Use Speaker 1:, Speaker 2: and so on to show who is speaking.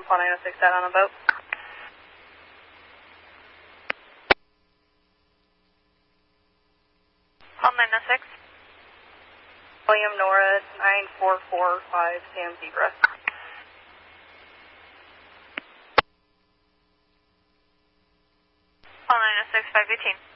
Speaker 1: Call 906 out on a boat.
Speaker 2: Call 906.
Speaker 1: William Nora 9445 Sam Zebra.
Speaker 2: Call 906 518.